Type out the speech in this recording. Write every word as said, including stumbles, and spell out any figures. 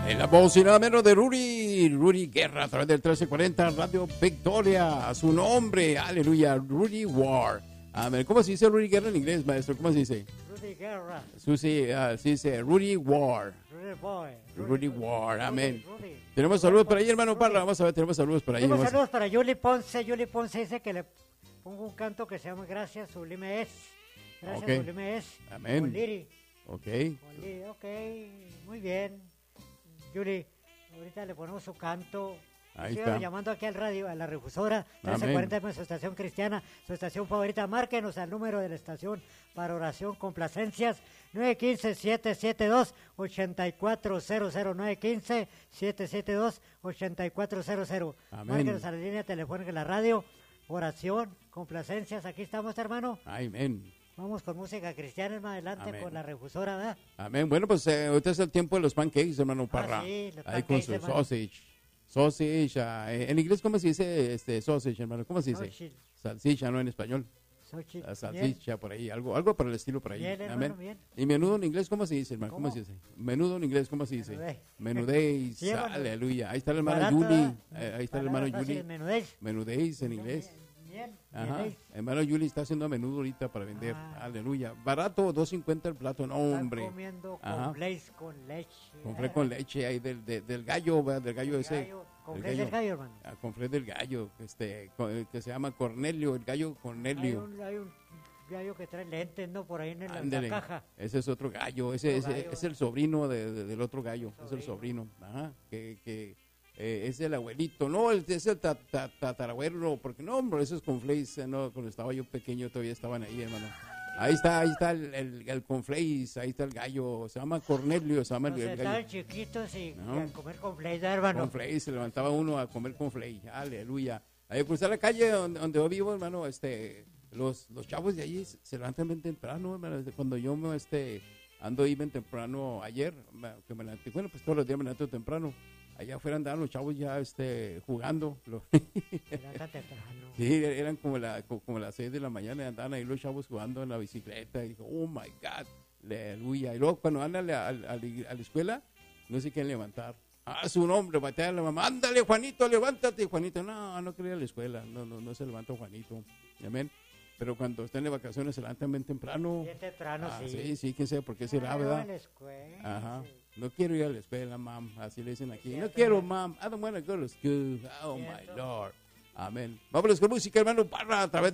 En la voz y nada menos de Rudy, Rudy Guerra, a través del trece cuarenta Radio Victoria, a su nombre, aleluya, Rudy Ward. Amén. ¿Cómo se dice Rudy Guerra en inglés, maestro? ¿Cómo se dice? Rudy Guerra. Susi, uh, se dice Rudy Ward. Rudy Boy. Rudy, Rudy Ward, amén. Rudy, Rudy. Tenemos saludos por ahí, hermano Rudy. Parra. Vamos a ver, tenemos saludos por ahí. Tenemos Vamos. saludos para Yuli Ponce. Yuli Ponce dice que le pongo un canto que se llama Gracias, Sublime es. Gracias, Okay. Sublime es. Amén. Con Liri. Ok. Con Liri, ok, muy bien. Yuli, ahorita le ponemos su canto. Ahí Sigan está. llamando aquí al radio, a la refusora, trece cuarenta M, su estación cristiana, su estación favorita. Márquenos al número de la estación para oración, complacencias, nueve uno cinco, siete siete dos, ocho cuatro cero cero, nueve uno cinco, siete siete dos, ocho cuatro cero cero. Amén. Márquenos a la línea telefónica de la radio, oración, complacencias, aquí estamos, hermano. Amén. Vamos con música cristiana más adelante. Amén. Con la refusora, ¿verdad? Amén. Bueno, pues eh, ahorita es el tiempo de los pancakes, hermano Parra. Ah, sí, los ahí con pancakes, su hermano. sausage. Sausage. ah, eh, en inglés, ¿cómo se dice este sausage, hermano? ¿Cómo se dice? Sausage. Salsicha, ¿no? En español. Xochitl, La bien. salsicha por ahí, algo algo por el estilo por ahí. Bien, hermano, Amén. bien. Y menudo en inglés, ¿cómo se dice, hermano? ¿Cómo, ¿Cómo? se dice? Menudo en inglés, ¿cómo se dice? Menudez. Menudez. Sí, hermano. Aleluya. Ahí está el hermano Barato, Yuli. ¿verdad? eh, ahí está el Palabras hermano Yuli. fáciles, menudez. Menudez en inglés. Bien, Ajá. menudez. Hermano Yuli está haciendo a menudo ahorita para vender. Ah. Aleluya. Barato, dos cincuenta el plato. No, Están hombre. comiendo Ajá. con flakes con leche. Compré con leche ahí del, del, del gallo, ¿verdad? Del gallo ese. Gallo, con el flakes del gallo, hermano. Ah, compré del gallo, este, co- eh, que se llama Cornelio, el gallo Hay Cornelio. un, hay un gallo que trae lentes, ¿no? Por ahí en la, Ándele. la caja. Ese es otro gallo, ese, Otro ese gallo. es el sobrino de- de- del otro gallo, es el Sobrino. sobrino, ajá, que, que eh, es el abuelito, no, el- es el ta- ta- tatarabuelo, porque no, hombre, esos conflays, eh, no, cuando estaba yo pequeño todavía estaban ahí, hermano. Ahí está, ahí está el, el, el conflays, ahí está el gallo, se llama Cornelio, se llama el, Entonces el estaban gallo. chiquitos y, No. y a comer con flakes, hermano. Conflays, se levantaba uno a comer conflays, aleluya. Ahí cruzar la calle donde, donde yo vivo, hermano, este, los, los chavos de allí se se levantan bien temprano, hermano. Desde cuando yo me, este, ando ahí bien temprano ayer, me- que me levanté, bueno, pues todos los días me levanto temprano. Allá afuera andaban los chavos ya este, jugando. Los- Era tan temprano. sí, eran como, la, co- como las seis de la mañana y andaban ahí los chavos jugando en la bicicleta. Y dijo, oh my God, aleluya. Y luego cuando andan a, la- a la- a la escuela, no se quieren levantar. Ah, su nombre, batea a la mamá, ándale Juanito, levántate, Juanito. No, no quería ir a la escuela, no, no, no se levanta Juanito. Amén. Pero cuando están de vacaciones se levantan bien temprano. Bien temprano, Ah, sí. sí, sí, quién sabe por qué será, Ah, ¿verdad? en la escuela, Ajá. sí. No quiero ir a la escuela, mam. Así le dicen aquí. No Cierto, quiero, ¿no? mam. I don't want to go to school. Oh, my Cierto. Lord. Amén. Vámonos con música, hermano Parra, a través